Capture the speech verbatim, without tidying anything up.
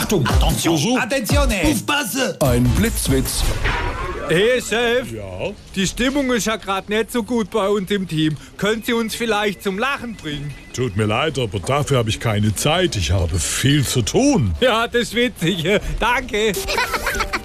Achtung! Attention! Bonjour. Attenzione! Aufpasse! Ein Blitzwitz. Hey Chef, Ja? die Stimmung ist ja gerade nicht so gut bei uns im Team. Können Sie uns vielleicht zum Lachen bringen? Tut mir leid, aber dafür habe ich keine Zeit. Ich habe viel zu tun. Ja, das ist witzig. Danke.